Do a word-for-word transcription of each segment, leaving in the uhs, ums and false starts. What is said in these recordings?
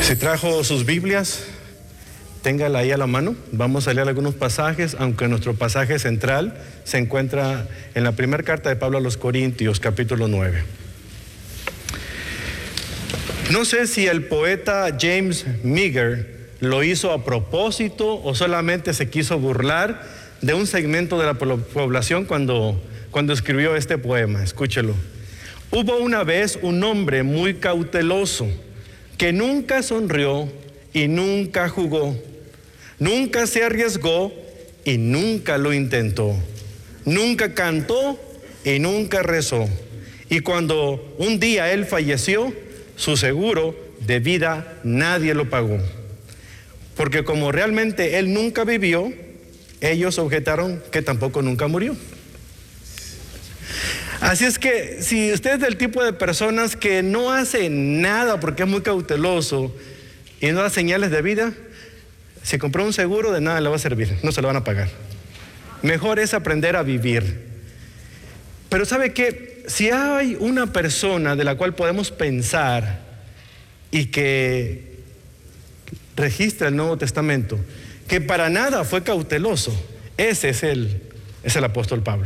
Si trajo sus Biblias, téngala ahí a la mano. Vamos a leer algunos pasajes, aunque nuestro pasaje central se encuentra en la primera carta de Pablo a los Corintios, capítulo nueve. No sé si el poeta James Meagher lo hizo a propósito o solamente se quiso burlar de un segmento de la población cuando, cuando escribió este poema. Escúchelo. Hubo una vez un hombre muy cauteloso que nunca sonrió y nunca jugó, nunca se arriesgó y nunca lo intentó, nunca cantó y nunca rezó. Y cuando un día él falleció, su seguro de vida nadie lo pagó, porque como realmente él nunca vivió, ellos objetaron que tampoco nunca murió. Así es que si usted es del tipo de personas que no hace nada porque es muy cauteloso y no da señales de vida, si compró un seguro de nada le va a servir, no se lo van a pagar. Mejor es aprender a vivir. Pero ¿sabe qué? Si hay una persona de la cual podemos pensar y que registra el Nuevo Testamento, que para nada fue cauteloso, ese es el, es el apóstol Pablo.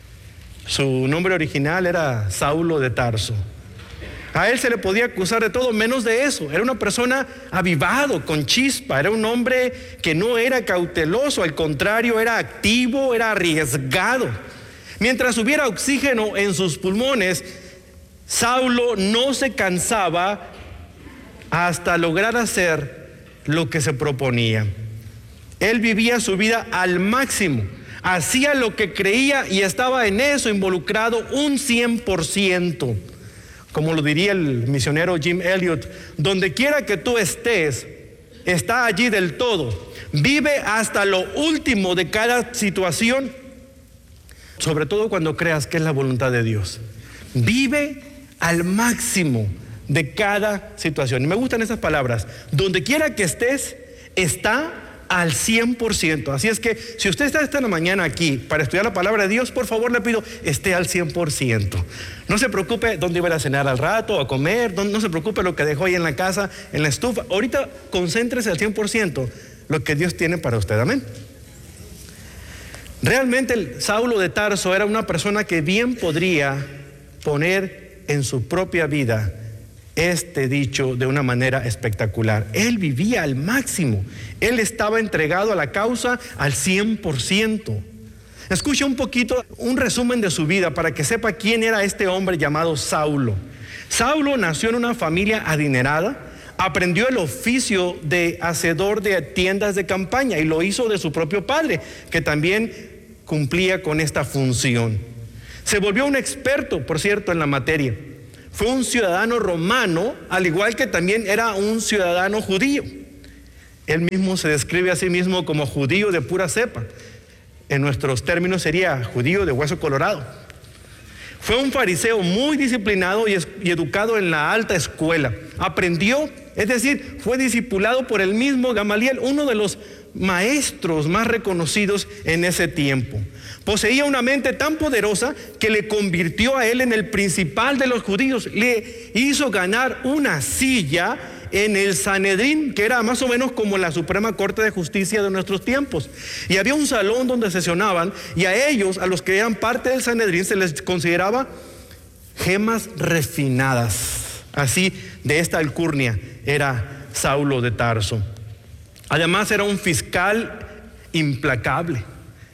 Su nombre original era Saulo de Tarso. A él se le podía acusar de todo menos de eso. Era una persona avivado, con chispa. Era un hombre que no era cauteloso, al contrario, era activo, era arriesgado. Mientras hubiera oxígeno en sus pulmones, Saulo no se cansaba hasta lograr hacer lo que se proponía. Él vivía su vida al máximo. Hacía lo que creía y estaba en eso involucrado un cien por ciento. Como lo diría el misionero Jim Elliot, donde quiera que tú estés, está allí del todo. Vive hasta lo último de cada situación, sobre todo cuando creas que es la voluntad de Dios. Vive al máximo de cada situación. Y me gustan esas palabras. Donde quiera que estés, está al cien por ciento. Así es que si usted está esta mañana aquí para estudiar la palabra de Dios, por favor le pido, esté al cien por ciento. No se preocupe dónde iba a cenar al rato, a comer, no se preocupe lo que dejó ahí en la casa, en la estufa. Ahorita concéntrese al cien por ciento lo que Dios tiene para usted. Amén. Realmente el Saulo de Tarso era una persona que bien podría poner en su propia vida este dicho de una manera espectacular. Él vivía al máximo. Él estaba entregado a la causa al cien por ciento. Escucha un poquito, un resumen de su vida para que sepa quién era este hombre llamado Saulo. Saulo nació en una familia adinerada, aprendió el oficio de hacedor de tiendas de campaña y lo hizo de su propio padre, que también cumplía con esta función. Se volvió un experto, por cierto, en la materia. Fue un ciudadano romano, al igual que también era un ciudadano judío. Él mismo se describe a sí mismo como judío de pura cepa. En nuestros términos sería judío de hueso colorado. Fue un fariseo muy disciplinado y, y educado en la alta escuela. Aprendió, es decir, fue discipulado por el mismo Gamaliel, uno de los maestros más reconocidos en ese tiempo. Poseía una mente tan poderosa que le convirtió a él en el principal de los judíos. Le hizo ganar una silla en el Sanedrín, que era más o menos como la Suprema Corte de Justicia de nuestros tiempos. Y había un salón donde sesionaban, y a ellos, a los que eran parte del Sanedrín, se les consideraba gemas refinadas. Así, de esta alcurnia era Saulo de Tarso. Además, era un fiscal implacable.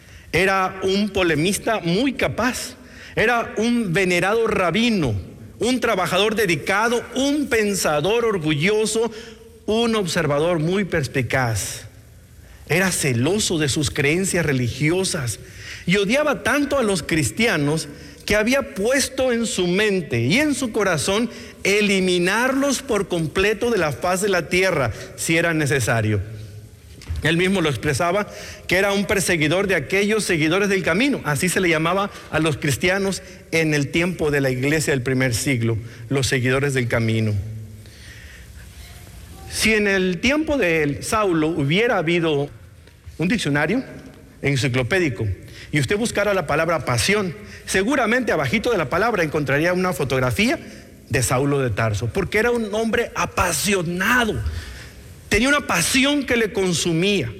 Era un polemista muy capaz, era un venerado rabino, un trabajador dedicado, un pensador orgulloso, un observador muy perspicaz. Era celoso de sus creencias religiosas y odiaba tanto a los cristianos que había puesto en su mente y en su corazón eliminarlos por completo de la faz de la tierra si era necesario. Él mismo lo expresaba, que era un perseguidor de aquellos seguidores del camino. Así se le llamaba a los cristianos en el tiempo de la iglesia del primer siglo, los seguidores del camino. Si en el tiempo de Saulo hubiera habido un diccionario enciclopédico y usted buscara la palabra pasión, seguramente abajito de la palabra encontraría una fotografía de Saulo de Tarso, porque era un hombre apasionado, tenía una pasión que le consumía.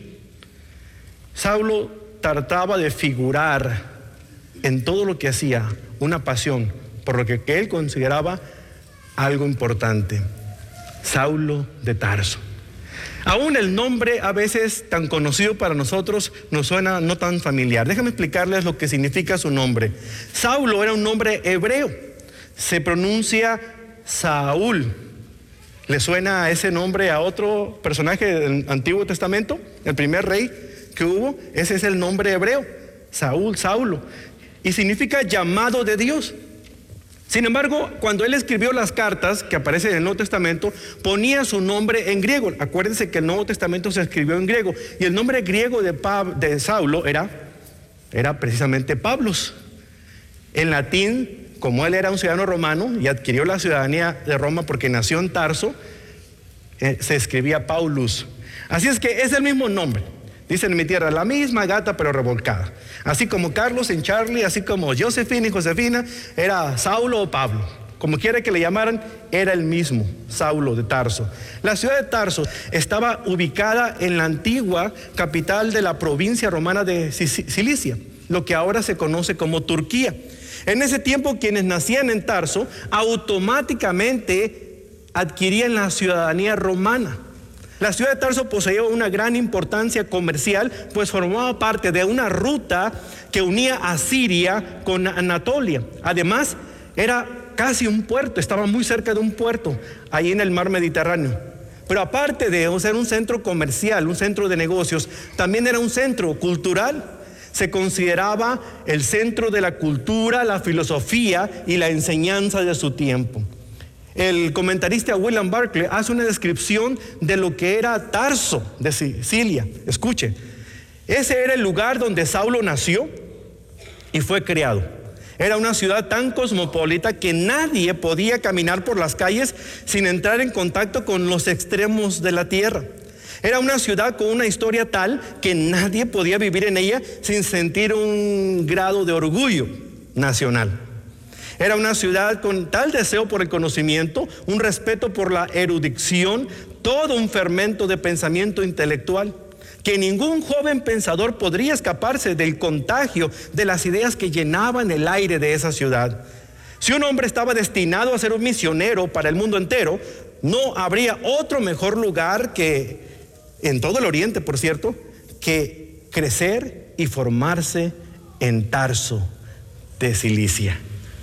Saulo trataba de figurar en todo lo que hacía una pasión por lo que, que él consideraba algo importante. Saulo de Tarso. Aún el nombre, a veces tan conocido para nosotros, nos suena no tan familiar. Déjame explicarles lo que significa su nombre. Saulo era un nombre hebreo, se pronuncia Saúl. ¿Le suena ese nombre a otro personaje del Antiguo Testamento? El primer rey que hubo, ese es el nombre hebreo, Saúl, Saulo, y significa llamado de Dios. Sin embargo, cuando él escribió las cartas que aparecen en el Nuevo Testamento, ponía su nombre en griego. Acuérdense que el Nuevo Testamento se escribió en griego, y el nombre griego de, Pab- de Saulo era, era precisamente Pablos. En latín, como él era un ciudadano romano y adquirió la ciudadanía de Roma porque nació en Tarso, eh, se escribía Paulus. Así es que es el mismo nombre. Dicen en mi tierra, la misma gata pero revolcada. Así como Carlos en Charlie, así como Josefina y Josefina, era Saulo o Pablo. Como quiera que le llamaran, era el mismo, Saulo de Tarso. La ciudad de Tarso estaba ubicada en la antigua capital de la provincia romana de Cilicia, lo que ahora se conoce como Turquía. En ese tiempo, quienes nacían en Tarso automáticamente adquirían la ciudadanía romana. La ciudad de Tarso poseía una gran importancia comercial, pues formaba parte de una ruta que unía a Siria con Anatolia. Además, era casi un puerto, estaba muy cerca de un puerto, ahí en el mar Mediterráneo. Pero aparte de ser un centro comercial, un centro de negocios, también era un centro cultural. Se consideraba el centro de la cultura, la filosofía y la enseñanza de su tiempo. El comentarista William Barclay hace una descripción de lo que era Tarso de Sicilia. Escuche, ese era el lugar donde Saulo nació y fue criado. Era una ciudad tan cosmopolita que nadie podía caminar por las calles sin entrar en contacto con los extremos de la tierra. Era una ciudad con una historia tal que nadie podía vivir en ella sin sentir un grado de orgullo nacional. Era una ciudad con tal deseo por el conocimiento, un respeto por la erudición, todo un fermento de pensamiento intelectual, que ningún joven pensador podría escaparse del contagio de las ideas que llenaban el aire de esa ciudad. Si un hombre estaba destinado a ser un misionero para el mundo entero, no habría otro mejor lugar que, en todo el Oriente, por cierto, que crecer y formarse en Tarso de Cilicia.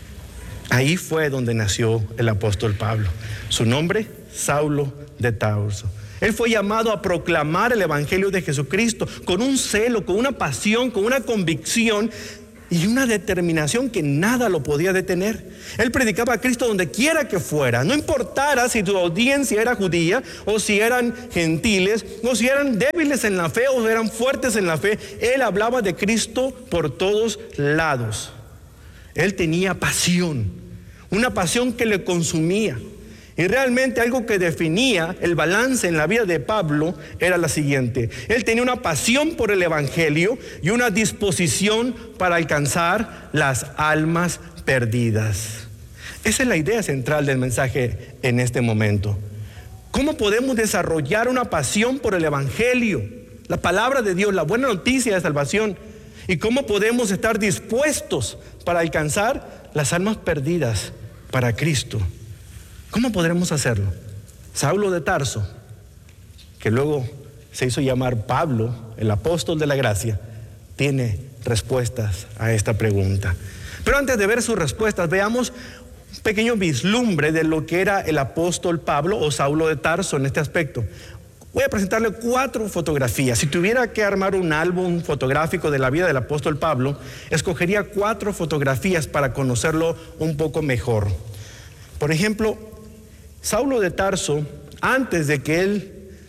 Ahí fue donde nació el apóstol Pablo. Su nombre, Saulo de Tarso. Él fue llamado a proclamar el evangelio de Jesucristo con un celo, con una pasión, con una convicción y una determinación que nada lo podía detener. Él predicaba a Cristo donde quiera que fuera, no importara si tu audiencia era judía o si eran gentiles o si eran débiles en la fe o eran fuertes en la fe. Él hablaba de Cristo por todos lados. Él tenía pasión, una pasión que le consumía. Y realmente algo que definía el balance en la vida de Pablo era la siguiente: él tenía una pasión por el evangelio y una disposición para alcanzar las almas perdidas. Esa es la idea central del mensaje en este momento. ¿Cómo podemos desarrollar una pasión por el evangelio, la palabra de Dios, la buena noticia de salvación? ¿Y cómo podemos estar dispuestos para alcanzar las almas perdidas para Cristo? ¿Cómo podremos hacerlo? Saulo de Tarso, que luego se hizo llamar Pablo, el apóstol de la gracia, tiene respuestas a esta pregunta. Pero antes de ver sus respuestas, veamos un pequeño vislumbre de lo que era el apóstol Pablo o Saulo de Tarso en este aspecto. Voy a presentarle cuatro fotografías. Si tuviera que armar un álbum fotográfico de la vida del apóstol Pablo, escogería cuatro fotografías para conocerlo un poco mejor. Por ejemplo, Saulo de Tarso, antes de que él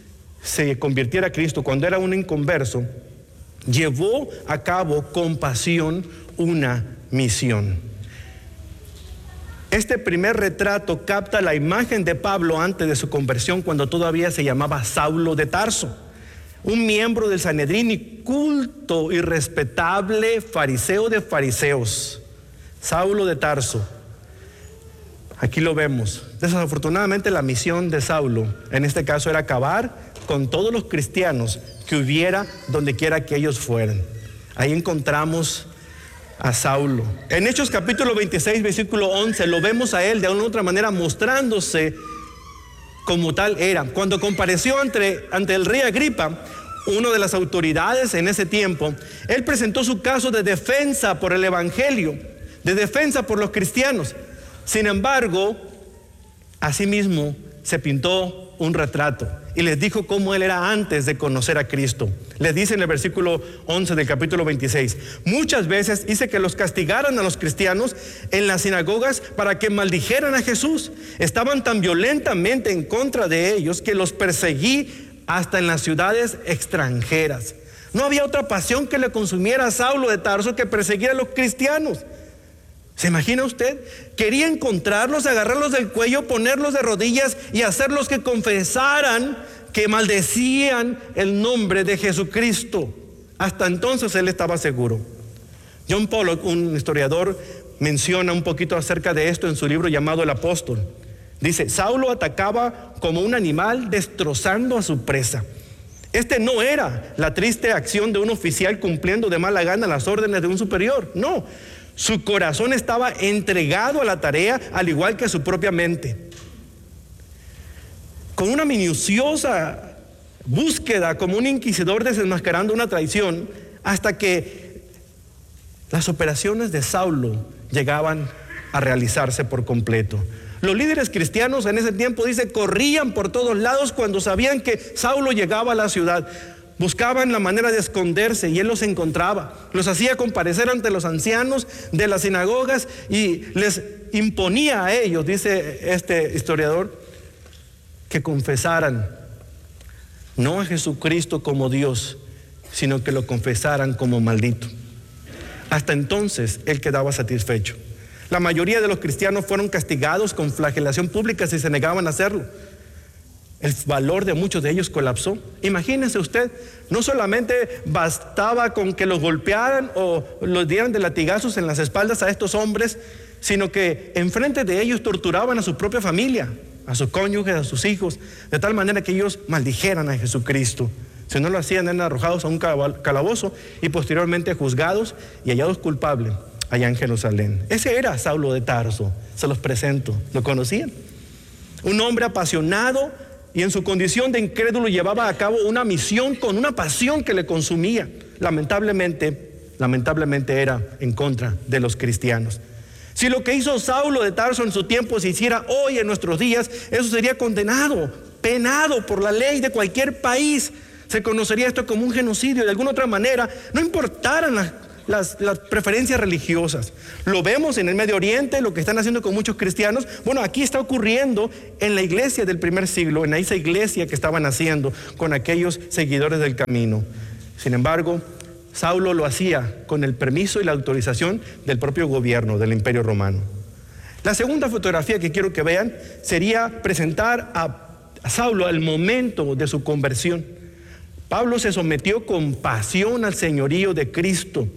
se convirtiera a Cristo, cuando era un inconverso, llevó a cabo con pasión una misión. Este primer retrato capta la imagen de Pablo antes de su conversión, cuando todavía se llamaba Saulo de Tarso, un miembro del Sanedrín y culto y respetable fariseo de fariseos. Saulo de Tarso. Aquí lo vemos. Desafortunadamente la misión de Saulo en este caso era acabar con todos los cristianos que hubiera donde quiera que ellos fueran. Ahí encontramos a Saulo. En Hechos capítulo veintiséis, versículo once, lo vemos a él de una u otra manera mostrándose como tal era. Cuando compareció ante, ante el rey Agripa, una de las autoridades en ese tiempo, él presentó su caso de defensa por el evangelio, de defensa por los cristianos. Sin embargo, asimismo se pintó un retrato y les dijo cómo él era antes de conocer a Cristo. Les dice en el versículo once del capítulo veintiséis: muchas veces hice que los castigaran a los cristianos en las sinagogas para que maldijeran a Jesús. Estaban tan violentamente en contra de ellos que los perseguí hasta en las ciudades extranjeras. No había otra pasión que le consumiera a Saulo de Tarso que perseguir a los cristianos. ¿Se imagina usted? Quería encontrarlos, agarrarlos del cuello, ponerlos de rodillas y hacerlos que confesaran que maldecían el nombre de Jesucristo. Hasta entonces él estaba seguro. John Pollock, un historiador, menciona un poquito acerca de esto en su libro llamado El Apóstol. Dice: Saulo atacaba como un animal destrozando a su presa. Este no era la triste acción de un oficial cumpliendo de mala gana las órdenes de un superior. No. Su corazón estaba entregado a la tarea, al igual que su propia mente. Con una minuciosa búsqueda, como un inquisidor desenmascarando una traición, hasta que las operaciones de Saulo llegaban a realizarse por completo. Los líderes cristianos en ese tiempo, dice, corrían por todos lados cuando sabían que Saulo llegaba a la ciudad. Buscaban la manera de esconderse y él los encontraba. Los hacía comparecer ante los ancianos de las sinagogas y les imponía a ellos, dice este historiador, que confesaran no a Jesucristo como Dios, sino que lo confesaran como maldito. Hasta entonces él quedaba satisfecho. La mayoría de los cristianos fueron castigados con flagelación pública si se negaban a hacerlo. El valor de muchos de ellos colapsó. Imagínense usted, no solamente bastaba con que los golpearan o los dieran de latigazos en las espaldas a estos hombres, sino que enfrente de ellos torturaban a su propia familia, a sus cónyuges, a sus hijos, de tal manera que ellos maldijeran a Jesucristo. Si no lo hacían, eran arrojados a un calabozo y posteriormente juzgados y hallados culpables allá en Jerusalén. Ese era Saulo de Tarso. Se los presento. ¿Lo conocían? Un hombre apasionado, y en su condición de incrédulo llevaba a cabo una misión con una pasión que le consumía. Lamentablemente, lamentablemente era en contra de los cristianos. Si lo que hizo Saulo de Tarso en su tiempo se hiciera hoy en nuestros días, eso sería condenado, penado por la ley de cualquier país. Se conocería esto como un genocidio. De alguna otra manera, no importaran las Las, las preferencias religiosas. Lo vemos en el Medio Oriente, lo que están haciendo con muchos cristianos. Bueno, aquí está ocurriendo en la iglesia del primer siglo, en esa iglesia que estaban haciendo con aquellos seguidores del camino. Sin embargo, Saulo lo hacía con el permiso y la autorización del propio gobierno del Imperio Romano. La segunda fotografía que quiero que vean sería presentar a, a Saulo al momento de su conversión. Pablo se sometió con pasión al señorío de Cristo.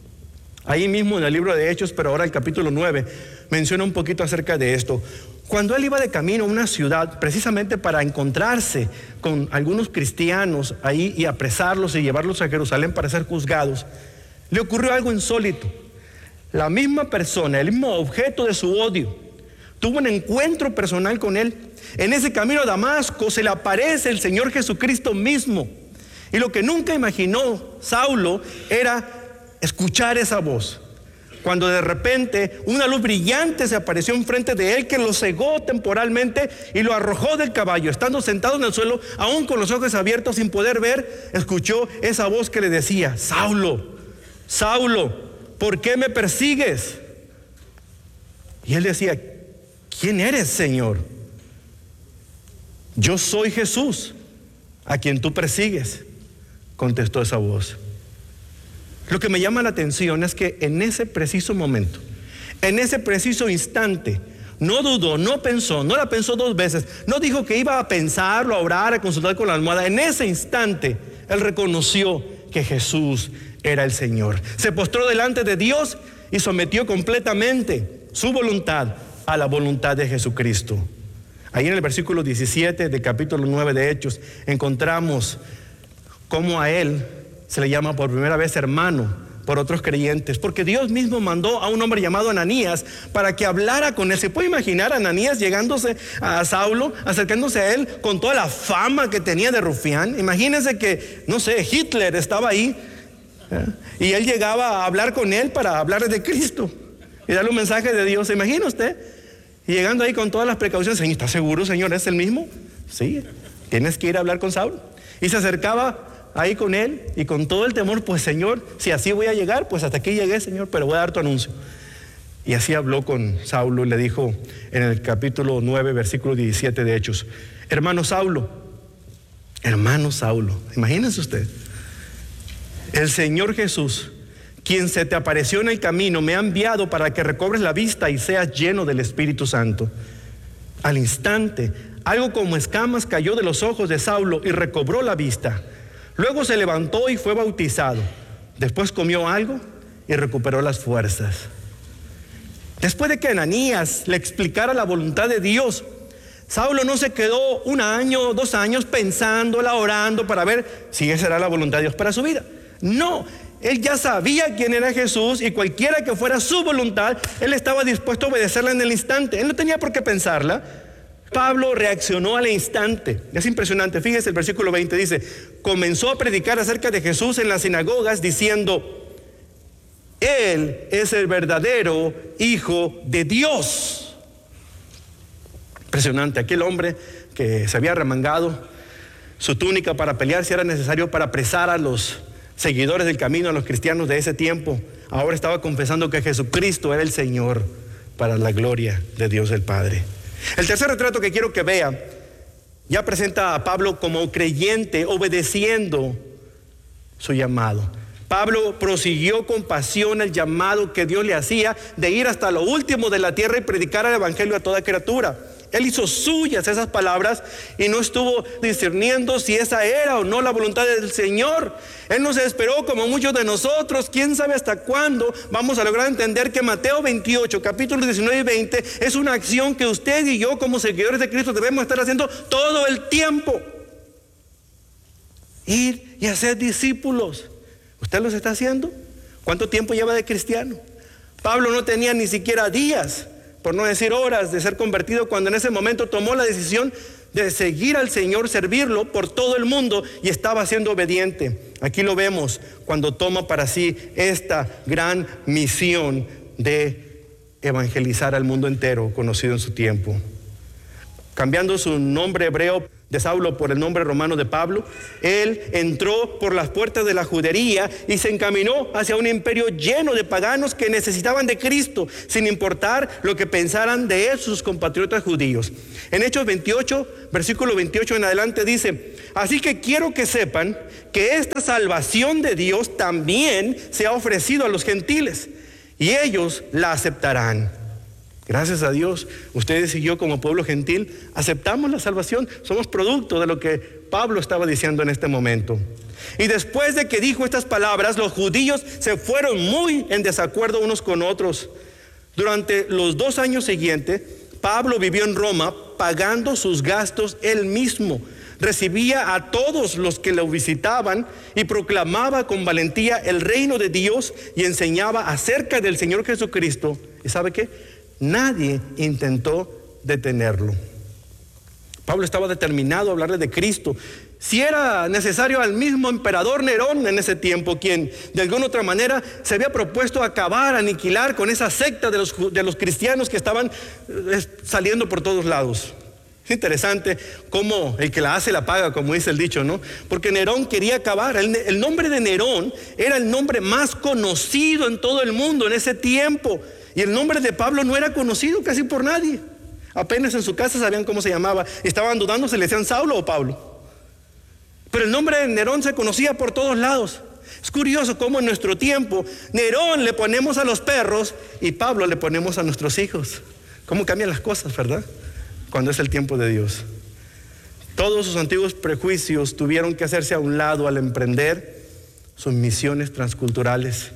Ahí mismo en el libro de Hechos, pero ahora el capítulo nueve, menciona un poquito acerca de esto. Cuando él iba de camino a una ciudad, precisamente para encontrarse con algunos cristianos ahí y apresarlos y llevarlos a Jerusalén para ser juzgados, le ocurrió algo insólito. La misma persona, el mismo objeto de su odio, tuvo un encuentro personal con él. En ese camino a Damasco se le aparece el Señor Jesucristo mismo. Y lo que nunca imaginó Saulo era escuchar esa voz, cuando de repente una luz brillante se apareció enfrente de él que lo cegó temporalmente y lo arrojó del caballo. Estando sentado en el suelo, aún con los ojos abiertos sin poder ver, escuchó esa voz que le decía: Saulo, Saulo, ¿por qué me persigues? Y él decía: ¿quién eres, Señor? Yo soy Jesús, a quien tú persigues, contestó esa voz. Lo que me llama la atención es que en ese preciso momento, en ese preciso instante, no dudó, no pensó, no la pensó dos veces, no dijo que iba a pensarlo, a orar, a consultar con la almohada. En ese instante, él reconoció que Jesús era el Señor. Se postró delante de Dios y sometió completamente su voluntad a la voluntad de Jesucristo. Ahí en el versículo diecisiete del capítulo nueve de Hechos encontramos cómo a él se le llama por primera vez hermano por otros creyentes, porque Dios mismo mandó a un hombre llamado Ananías para que hablara con él. ¿Se puede imaginar a Ananías llegándose a Saulo, acercándose a él con toda la fama que tenía de rufián? Imagínense que, no sé, Hitler estaba ahí, ¿eh? Y él llegaba a hablar con él para hablar de Cristo y darle un mensaje de Dios. ¿Se imagina usted? Y llegando ahí con todas las precauciones. Señor, ¿está seguro, Señor? ¿Es el mismo? Sí, tienes que ir a hablar con Saulo. Y se acercaba ahí con él y con todo el temor, pues Señor, si así voy a llegar, pues hasta aquí llegué, Señor, pero voy a dar tu anuncio. Y así habló con Saulo y le dijo en el capítulo nueve, versículo diecisiete de Hechos: hermano Saulo, hermano Saulo, imagínense usted, el Señor Jesús, quien se te apareció en el camino, me ha enviado para que recobres la vista y seas lleno del Espíritu Santo. Al instante, algo como escamas cayó de los ojos de Saulo y recobró la vista. Luego se levantó y fue bautizado. Después comió algo y recuperó las fuerzas. Después de que Ananías le explicara la voluntad de Dios, Saulo no se quedó un año, dos años pensándola, orando para ver si esa era la voluntad de Dios para su vida. No, él ya sabía quién era Jesús y cualquiera que fuera su voluntad, él estaba dispuesto a obedecerla en el instante. Él no tenía por qué pensarla. Pablo reaccionó al instante. Es impresionante. Fíjese, el versículo veinte dice: comenzó a predicar acerca de Jesús en las sinagogas diciendo: Él es el verdadero Hijo de Dios. Impresionante. Aquel hombre que se había remangado su túnica para pelear si era necesario para apresar a los seguidores del camino, a los cristianos de ese tiempo, ahora estaba confesando que Jesucristo era el Señor para la gloria de Dios el Padre. El tercer retrato que quiero que vea ya presenta a Pablo como creyente obedeciendo su llamado. Pablo prosiguió con pasión el llamado que Dios le hacía de ir hasta lo último de la tierra y predicar el evangelio a toda criatura. Él hizo suyas esas palabras y no estuvo discerniendo si esa era o no la voluntad del Señor. Él no se esperó como muchos de nosotros. Quién sabe hasta cuándo vamos a lograr entender que Mateo veintiocho, capítulos diecinueve y veinte es una acción que usted y yo como seguidores de Cristo debemos estar haciendo todo el tiempo. Ir y hacer discípulos. ¿Usted los está haciendo? ¿Cuánto tiempo lleva de cristiano? Pablo no tenía ni siquiera días, por no decir horas, de ser convertido cuando en ese momento tomó la decisión de seguir al Señor, servirlo por todo el mundo, y estaba siendo obediente. Aquí lo vemos cuando toma para sí esta gran misión de evangelizar al mundo entero conocido en su tiempo. Cambiando su nombre hebreo de Saulo por el nombre romano de Pablo, él entró por las puertas de la judería y se encaminó hacia un imperio lleno de paganos que necesitaban de Cristo, sin importar lo que pensaran de él sus compatriotas judíos. En Hechos veintiocho, versículo veintiocho en adelante dice: así que quiero que sepan que esta salvación de Dios también se ha ofrecido a los gentiles, y ellos la aceptarán. Gracias a Dios, ustedes y yo como pueblo gentil aceptamos la salvación. Somos producto de lo que Pablo estaba diciendo en este momento. Y después de que dijo estas palabras, los judíos se fueron muy en desacuerdo unos con otros. Durante los dos años siguientes, Pablo vivió en Roma pagando sus gastos él mismo. Recibía a todos los que lo visitaban y proclamaba con valentía el reino de Dios y enseñaba acerca del Señor Jesucristo. ¿Y sabe qué? Nadie intentó detenerlo. Pablo estaba determinado a hablarle de Cristo. Si era necesario, al mismo emperador Nerón en ese tiempo, quien de alguna otra manera se había propuesto acabar, aniquilar con esa secta de los, de los cristianos que estaban eh, saliendo por todos lados. Es interesante cómo el que la hace la paga, como dice el dicho, ¿no? Porque Nerón quería acabar. El, el nombre de Nerón era el nombre más conocido en todo el mundo en ese tiempo. Y el nombre de Pablo no era conocido casi por nadie. Apenas en su casa sabían cómo se llamaba. Estaban dudando si le decían Saulo o Pablo. Pero el nombre de Nerón se conocía por todos lados. Es curioso cómo en nuestro tiempo Nerón le ponemos a los perros y Pablo le ponemos a nuestros hijos. Cómo cambian las cosas, ¿verdad? Cuando es el tiempo de Dios. Todos sus antiguos prejuicios tuvieron que hacerse a un lado al emprender sus misiones transculturales.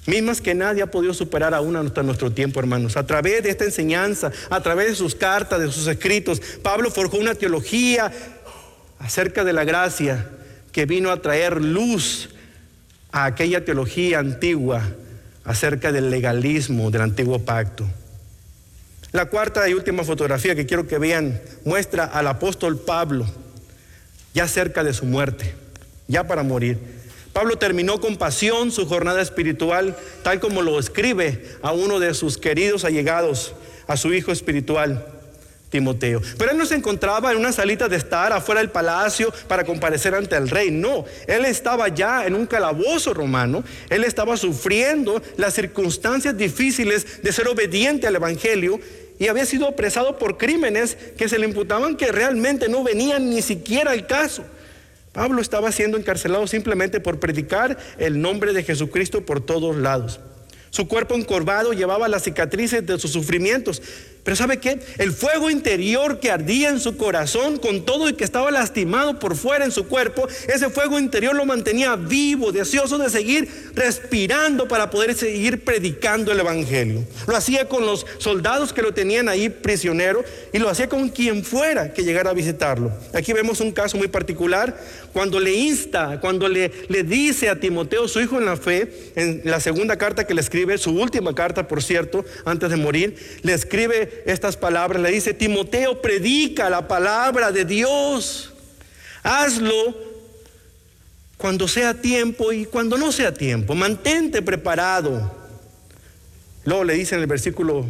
mismas que nadie ha podido superar aún hasta nuestro tiempo, hermanos. A través de esta enseñanza, a través de sus cartas, de sus escritos, Pablo forjó una teología acerca de la gracia que vino a traer luz a aquella teología antigua acerca del legalismo del antiguo pacto. La cuarta y última fotografía que quiero que vean muestra al apóstol Pablo ya cerca de su muerte, ya para morir. Pablo terminó con pasión su jornada espiritual, tal como lo escribe a uno de sus queridos allegados, a su hijo espiritual, Timoteo. Pero él no se encontraba en una salita de estar afuera del palacio para comparecer ante el rey. No, él estaba ya en un calabozo romano. Él estaba sufriendo las circunstancias difíciles de ser obediente al evangelio y había sido apresado por crímenes que se le imputaban que realmente no venían ni siquiera al caso. Pablo estaba siendo encarcelado simplemente por predicar el nombre de Jesucristo por todos lados. Su cuerpo encorvado llevaba las cicatrices de sus sufrimientos. Pero ¿sabe qué? El fuego interior que ardía en su corazón, con todo y que estaba lastimado por fuera en su cuerpo, ese fuego interior lo mantenía vivo, deseoso de seguir respirando para poder seguir predicando el evangelio. Lo hacía con los soldados que lo tenían ahí prisionero y lo hacía con quien fuera que llegara a visitarlo. Aquí vemos un caso muy particular cuando le insta, cuando le, le dice a Timoteo, su hijo en la fe, en la segunda carta que le escribe, su última carta, por cierto, antes de morir, le escribe estas palabras, le dice: Timoteo, predica la palabra de Dios, hazlo cuando sea tiempo y cuando no sea tiempo, mantente preparado. Luego le dice en el versículo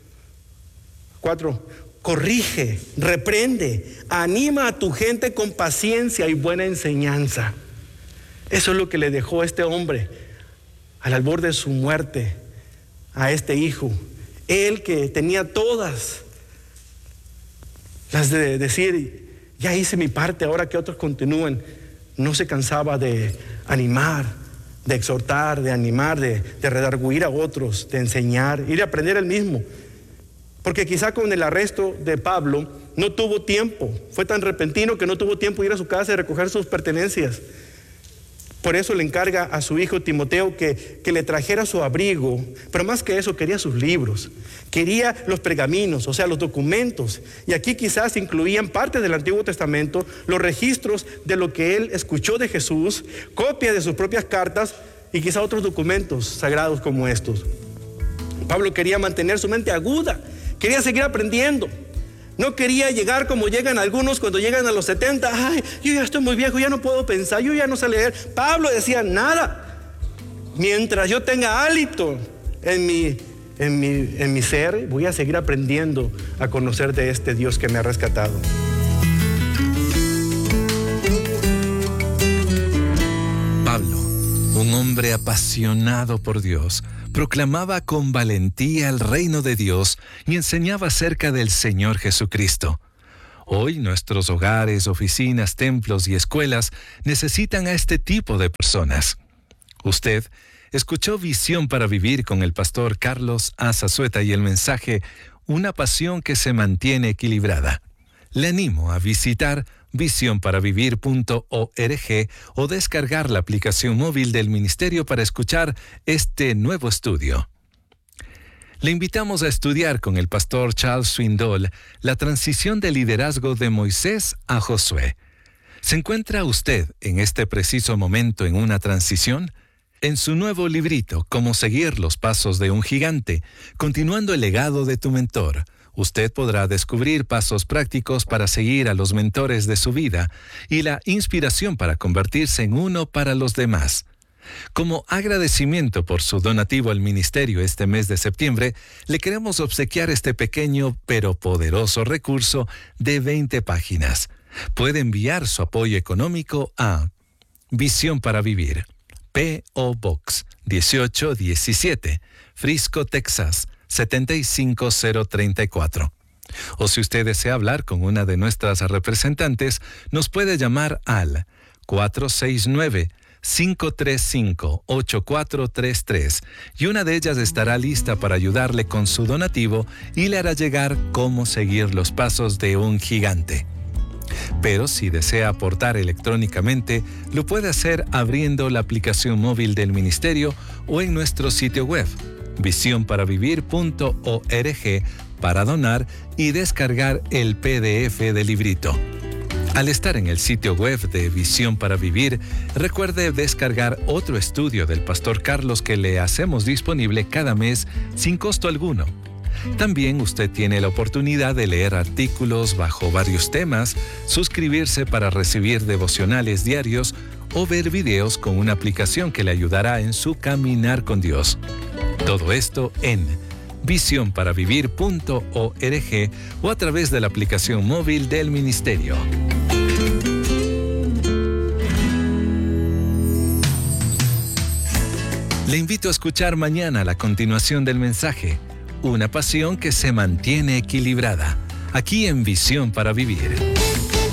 cuatro: corrige, reprende, anima a tu gente con paciencia y buena enseñanza. Eso es lo que le dejó este hombre al albor de su muerte a este hijo. Él que tenía todas las de decir, ya hice mi parte, ahora que otros continúen, no se cansaba de animar, de exhortar, de animar, de, de redarguir a otros, de enseñar y de aprender él mismo. Porque quizá con el arresto de Pablo no tuvo tiempo, fue tan repentino que no tuvo tiempo de ir a su casa y recoger sus pertenencias. Por eso le encarga a su hijo Timoteo que, que le trajera su abrigo, pero más que eso quería sus libros, quería los pergaminos, o sea, los documentos. Y aquí quizás incluían parte del Antiguo Testamento, los registros de lo que él escuchó de Jesús, copias de sus propias cartas y quizá otros documentos sagrados como estos. Pablo quería mantener su mente aguda, quería seguir aprendiendo. No quería llegar como llegan algunos cuando llegan a los setenta. Ay, yo ya estoy muy viejo, ya no puedo pensar, yo ya no sé leer. Pablo decía, nada. Mientras yo tenga hálito en mi, en mi, en mi ser, voy a seguir aprendiendo a conocer de este Dios que me ha rescatado. Pablo, un hombre apasionado por Dios, proclamaba con valentía el reino de Dios y enseñaba acerca del Señor Jesucristo. Hoy nuestros hogares, oficinas, templos y escuelas necesitan a este tipo de personas. Usted escuchó Visión para Vivir con el pastor Carlos Azazueta y el mensaje Una pasión que se mantiene equilibrada. Le animo a visitar visión para vivir punto org o descargar la aplicación móvil del ministerio para escuchar este nuevo estudio. Le invitamos a estudiar con el pastor Charles Swindoll la transición de liderazgo de Moisés a Josué. ¿Se encuentra usted en este preciso momento en una transición? En su nuevo librito, Cómo seguir los pasos de un gigante, continuando el legado de tu mentor, usted podrá descubrir pasos prácticos para seguir a los mentores de su vida y la inspiración para convertirse en uno para los demás. Como agradecimiento por su donativo al ministerio este mes de septiembre, le queremos obsequiar este pequeño pero poderoso recurso de veinte páginas. Puede enviar su apoyo económico a Visión para Vivir, P O Box dieciocho diecisiete, Frisco, Texas, setenta y cinco cero treinta y cuatro. O si usted desea hablar con una de nuestras representantes, nos puede llamar al cuatro seis nueve, cinco tres cinco, ocho cuatro tres tres y una de ellas estará lista para ayudarle con su donativo y le hará llegar cómo seguir los pasos de un gigante. Pero si desea aportar electrónicamente, lo puede hacer abriendo la aplicación móvil del ministerio o en nuestro sitio web, visión para vivir punto org, para donar y descargar el P D F del librito. Al estar en el sitio web de Visión para Vivir, recuerde descargar otro estudio del Pastor Carlos que le hacemos disponible cada mes sin costo alguno. También usted tiene la oportunidad de leer artículos bajo varios temas, suscribirse para recibir devocionales diarios o ver videos con una aplicación que le ayudará en su caminar con Dios. Todo esto en visión para vivir punto org o a través de la aplicación móvil del ministerio. Le invito a escuchar mañana la continuación del mensaje, una pasión que se mantiene equilibrada, aquí en Visión para Vivir.